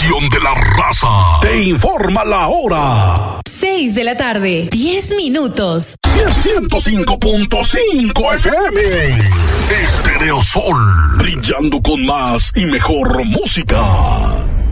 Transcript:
estación de la raza. Te informa la hora. 6 de la tarde, 10 minutos. 105.5 FM. Estereosol, brillando con más y mejor música.